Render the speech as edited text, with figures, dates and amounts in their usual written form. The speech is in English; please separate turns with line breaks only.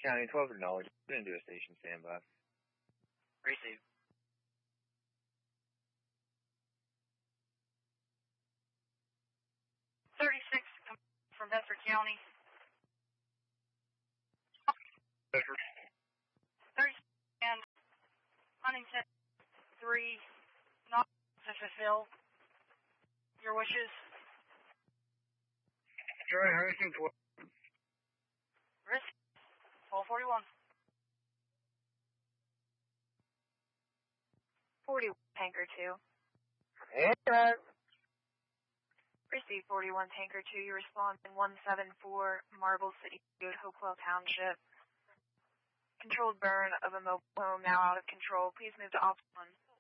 County 12 acknowledged. Into a station standby.
Receive. From Bedford County.
Bedford.
36 and Huntington 3, not to fulfill your wishes.
Try Huntington 12.
Risk 1241.
41 Tanker 2.
Alright.
Receive 41 Tanker 2. You respond in 174 Marble City Road, Hopewell Township. Controlled burn of a mobile home now out of control. Please move to Ops 1.